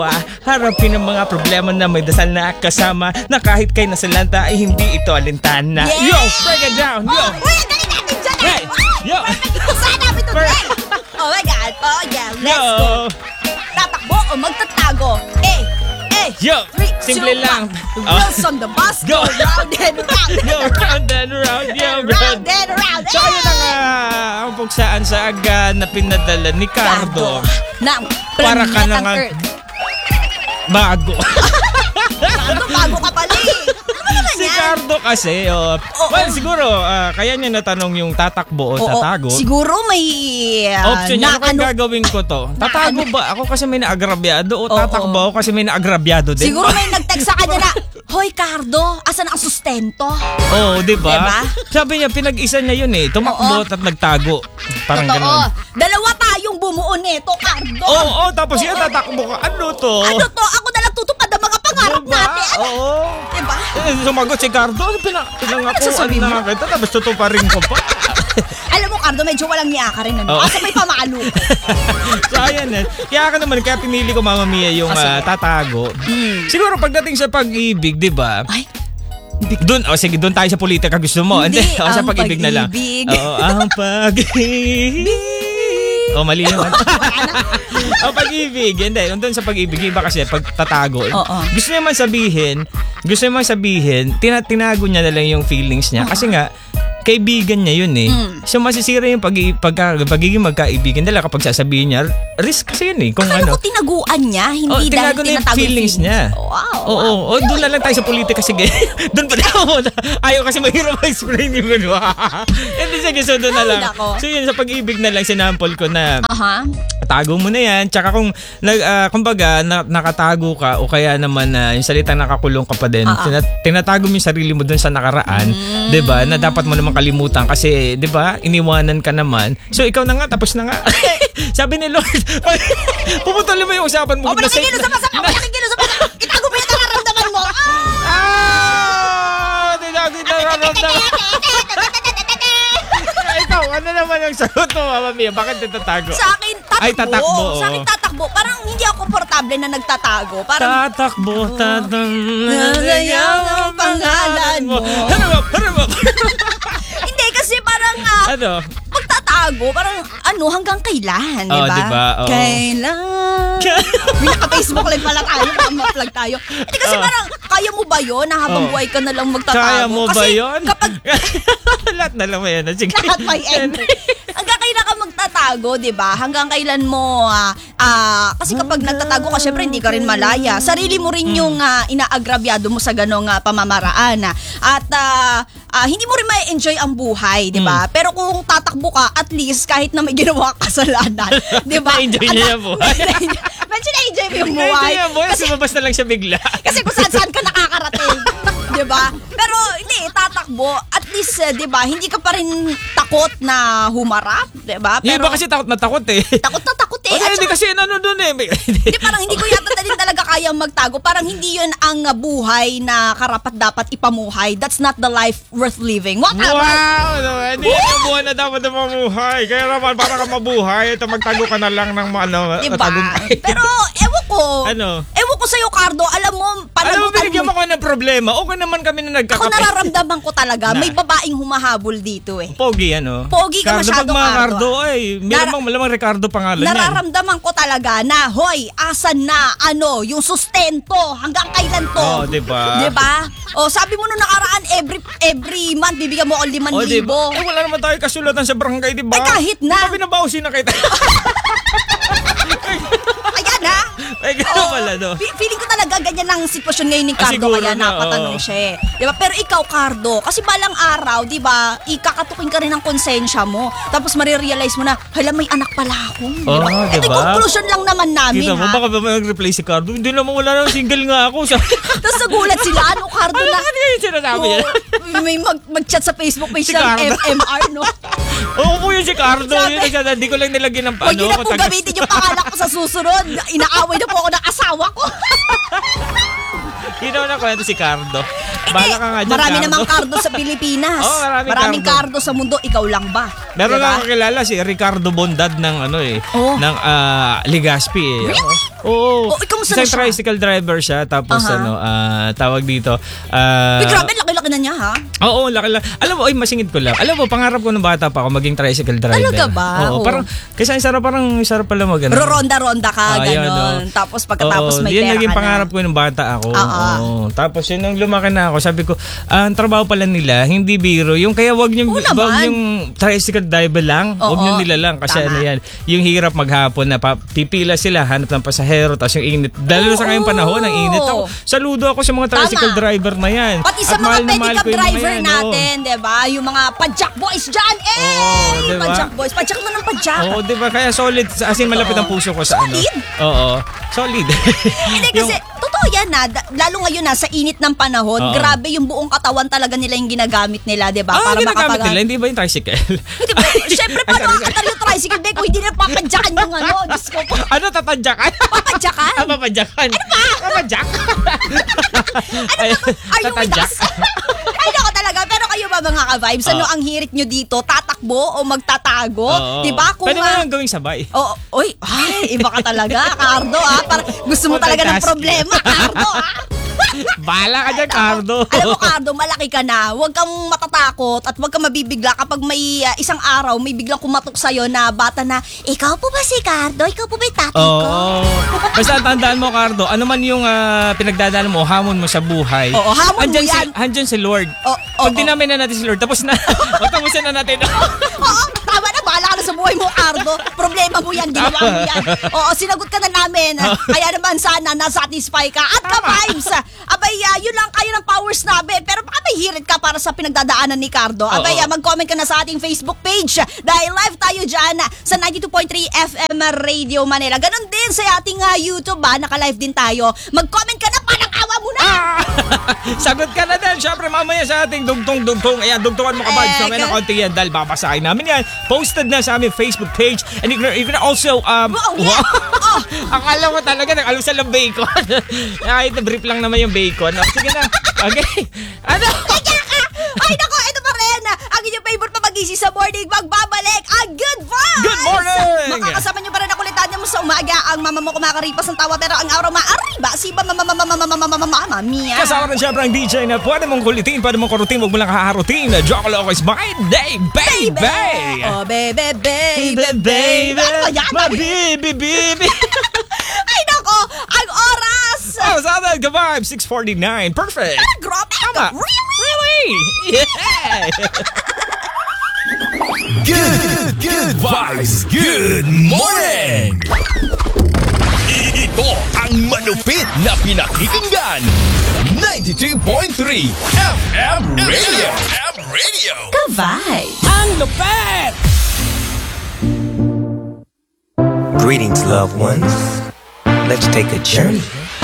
dalawa. Harapin ang mga problema na may dasal na kasama, na kahit kay nasalanta ay hindi ito alintana. Yes! Yo, break it down, yo. Uy, ang galing natin dyan eh. Hey, yo. Sana namin today. Oh my God. Oh yeah, let's Yo. go. Tatakbo o magtatago? Yo, 3, simple 2, lang. 1. Wheels on the bus Go. go round and round. Yo, round and round, yo, Round and round. So ayun na nga, ang pugsaan sa aga na pinadala ni Cardo. Ng Para ka na planetang nga Earth. bago. Cardo, bago ka pala eh. Ano naman Si yan? Cardo kasi, well siguro, kaya niya natanong yung tatakbo o tatago. Siguro may Option niya, ano kung gagawin ko to? Tatago ba ako kasi may naagrabyado o tatakbo ako kasi may naagrabyado din? Siguro may nag-text sa kanya na, Hoy Cardo, asan ang sustento? Oo, diba? Diba? Sabi niya, pinag-isa niya yun eh. Tumakbo at nagtago. Parang Totoo. ganun. Dalawa tayong bumuo nito, Cardo. Oo, tapos yan tatakbo ka. Ano to? Ano to? Ako na lang tutupad ang mga pangarap Diba? natin. Oo. Diba? Sumagot si Cardo. Pinangakuan sasabihin mo? na kita. Tapos tutuparin ko pa. Alam mo, Cardo, medyo walang niya ka rin. Ano? Oo. Asa may pamalo. So ayan eh. Kaya pinili ko Mama Mia yung tatago. Siguro pagdating sa pag-ibig, di ba? Ay, Sige, doon tayo sa politika gusto mo. Hindi, sa ang pag-ibig na lang. pag-ibig. Oo, ang pag-ibig. Mali naman. Ang pag-ibig, hindi. Doon sa pag-ibig, iba kasi pagtatago. Oo. Gusto niya man sabihin, tinago niya na lang yung feelings niya. Kasi nga, kaibigan niya yun eh. So masisira yung pagiging magkaibigan nila kapag sasabihin niya, risk kasi yun eh. Kung akala ko tinaguan niya, hindi dahil tinago na yung tinatago feelings niya. Wow. Oo, doon na lang tayo sa politika. Sige, doon pa na. Ayaw kasi mahirap explain yung gano'n. Hindi, sige, so doon na lang. So yun, sa pag-ibig na lang, sinample ko na tago mo na yan. Tsaka kung, kumbaga, nakatago ka o kaya naman yung salitang nakakulong ka pa din, tinatago mo yung sarili mo doon sa nakaraan, diba? Na dapat mo naman kalimutan kasi, di ba, iniwanan ka naman. So, ikaw na nga, tapos na nga. Sabi ni Lord, puputulin mo yung usapan mo. Malaking kilos sa pasak! Itago mo yung nararamdaman mo! Tinago yung nararamdaman. Ikaw, ano naman ang sagot mo, Mama Mia? Bakit nagtatago? Sa akin, tatakbo. Ay, tatakbo. Sa akin, tatakbo. Parang hindi ako komportable na nagtatago. Parang, Tatakbo. Nasayaw ang pangalan mo. Harap. Hindi, kasi parang, Ano? magtatago, parang, hanggang kailan, di Oh, ba? diba? Oo. Kailan? May naka-Facebook live pala tayo, naka-plug tayo. Hindi, kasi parang, kaya mo ba yun na habang buhay ka na lang magtatago? Kaya mo ba Kasi yun? kapag Lahat na lang mo yan. Sige. lahat may entry. Hanggang kailan ka magtatago, di ba? Hanggang kailan mo, kasi kapag nagtatago ka, syempre hindi ka rin malaya. Sarili mo rin yung inaagrabyado mo sa ganong pamamaraan. At hindi mo rin ma-enjoy ang buhay, di ba? Pero kung tatakbo ka, at least kahit na may ginawa kasalanan, di ba? Na-enjoy niya yung buhay. Medyo na-enjoy mo yung buhay. Na-enjoy yung buhay. Sumabas na lang siya bigla. Kasi kung saan ka nakakarating, 'di ba? Pero hindi tatakbo, at least 'di ba, hindi ka pa rin takot na humarap, 'di ba? Yung iba kasi takot na takot eh. Takot na takot eh. At Hindi saka, kasi doon eh. hindi, parang hindi ko yata din talaga kayang magtago. Parang hindi 'yun ang buhay na karapat dapat ipamuhay. That's not the life worth living. What? Wow! Hindi yan yung buhay na dapat na mamuhay. Kaya naman, para ka mabuhay, ito magtago ka na lang ng Diba? tagumpay. Pero ewan ko. Ewan ko sa'yo, Cardo. Alam mo, binigyan mo ko ng problema. Okay naman kami na ako nagkakape. nararamdaman ko talaga. May babaeng humahabol dito eh. Pogi, Pogi ka masyado, Cardo. Ay, malamang Ricardo pangalan yan. Nararamdaman ko talaga na, hoy, asan na, yung sustento, hanggang kailan to? Oh, diba? Diba? O, sabi mo nung nakaraan, every month, bibigyan mo ako 5,000. Oh, diba? Wala naman tayo kasulatan sa barangay, diba? Kahit na. Diba binabawsin na kita? Ayan ha. Ay, gano'n pala, no? Feeling ko talaga ganyan ang sitwasyon ngayon ni Cardo, siguro kaya na, napatanong siya eh. Diba? Pero ikaw, Cardo, kasi balang araw, diba, ikakatukin ka rin ng konsensya mo. Tapos marirealize mo na, hala, may anak pala ako. Diba? Ito yung conclusion lang naman namin, Kita mo, baka ba mag-reply si Cardo? Hindi naman, wala naman, single nga ako. Tapos nagulat sila, Cardo na. Ano yung sinasabi niya? May mag-chat sa Facebook page Si ng Cardo. FMR, no? Oo po yun si Cardo. Hindi ko lang nilagyan ng Huwag yun na po gamitin yung pangalan ko sa susunod. Inaaway na po ako ng asawa ko. Hindi naman na kwento si Cardo. Bala ka nga dyan, Marami Cardo. namang Cardo sa Pilipinas. Oo, Maraming Cardo sa mundo, ikaw lang ba? Meron Diba? lang kakilala si Ricardo Bondad ng ng Legazpi eh. Really? Oo. Kamusta Isang na siya? tricycle driver siya tapos tawag dito. Uy, grabe, laki-laki na niya ha? Oo, laki. Alam mo, masingit ko lang. Alam mo, pangarap ko nung bata pa ako maging tricycle driver. Talaga ba? Oo, Oo. parang kasi parang sarap pala mag Ronda-ronda ka, gano'n. Tapos pagkatapos may yun pera naging ka pangarap na. ko nung bata ako. Oo. Oo. Tapos yun nung lumaki na ako, sabi ko, ang trabaho pala nila, hindi biro. Yung kaya wag yung tricycle driver lang. Wag Oo. yung nila lang. Kasi Tama. yung hirap maghapon na pipila sila, hanap ng pasahero, tapos yung init. Dahil sa ngayong panahon, ang init ako. Saludo ako sa mga tricycle driver na yan. Pati sa At mga mahal na mahal pedicab ko yung mga driver yan, natin, di ba? Yung mga padjak boys dyan. diba? Padjak boys. Padjak na ng padjak. Oo, di ba? Kaya solid. As in, malapit ang puso ko sa Solid? Oo. Solid. Hindi kasi, totoo yan lalo ngayon sa init ng panahon, Oo. grabe yung buong katawan talaga nila yung ginagamit nila, di ba? Para ginagamit nila, hindi ba yung tricycle? Hindi ba? Siyempre, paano kakatal yung tricycle bag kung hindi na papadyakan yung Diyos ko po. Ano, tatadyakan? Papadyakan? Papadyakan. Ano ba? Papadyak? Are you with us? Ay, nako talaga. Pero kayo ba mga ka-vibes? Ano ang hirit nyo dito? Tatakbo o magtatago? Oo. Di ba? Kung, Pwede mo lang gawing sabay. Iba ka talaga, Cardo, Para gusto mo talaga ng problema, Cardo, Bahala ka dyan, Cardo. Alam mo, Cardo, malaki ka na. Huwag kang matatakot at huwag kang mabibigla kapag may isang araw may biglang kumatok sa'yo na bata na, ikaw po ba si Cardo? Ikaw po ba yung tatay ko? Basta tandaan mo, Cardo, ano man yung pinagdadaanan mo, hamon mo sa buhay. Oo, hamon mo yan. Andyan si Lord. Pag dinamin na natin si Lord, tapos na. Tapusin na natin. Oo, tama na. Bahala ka na sa buhay mo, Cardo. Problema mo yan. Ginawa mo yan. Oo, sinagot ka na namin. Kaya naman sana nasatisfy ka. At ka-vibes. Abay, yun lang kayo ng powers namin. Pero baka may hirit ka para sa pinagdadaanan ni Cardo. Abay, mag-comment ka na sa ating Facebook page. Dahil live tayo dyan sa 92.3 FM Radio Manila. Ganon din sa ating YouTube. Naka-live din tayo. Mag-comment ka na. Parang awa mo na. Sagot ka na din. Siyempre, mamaya sa ating dugtong-dugtong. Ayan, dugtungan mo ka ba? Sa mga konti yan. Dahil babasahin namin yan. Posted na sa aming Facebook page. And you can also, akala mo talaga nag-alusal ng bacon. Kahit brief lang naman yung bacon. Sige na. Okay. Ano? Ay, nako, ito pa rin. Ang inyong favorite pamagisi sa morning. Magbabalik ang Good Vibes. Good morning! Makakasama nyo pa rin ang kulitan nyo mo sa umaga. Ang mama mo kumakaripas ng tawa pero ang araw maariba. Si Mia. Kasama rin siyempre ang DJ na pwede mong kulitin, pwede mong kurutin, huwag mo lang haharutin. Joke Loco is my day, baby! Oh, baby. Baby! Ano ba yan? My baby! Ay, nako, ang oras. Oh, sa atin, Vibe, 6:49. Perfect! Grabe. Tama. Really? Yeah! Good vibes. Good morning. Ito ang manupit na pinakikinggan. 92.3 FM Radio. Ka-vibes. Ang lupet! Greetings, loved ones. Let's take a journey